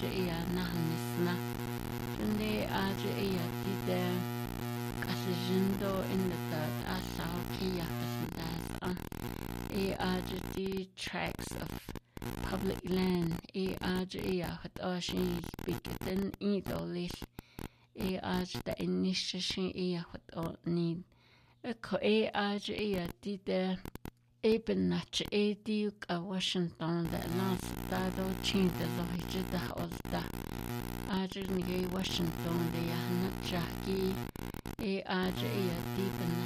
iya nahanisna. Tunde aja iya tide kasijindo in the third asal kia kasindas. Aja the tracts of public land. Aja iya hat ashin bigeten idolis. Aja the initiation iya hat o need. Ko aja iya tide. Eben nach Duke of Washington that last dado chinta lohijita olta. Aja nige Washington de yahna chaki. Aja iya tipen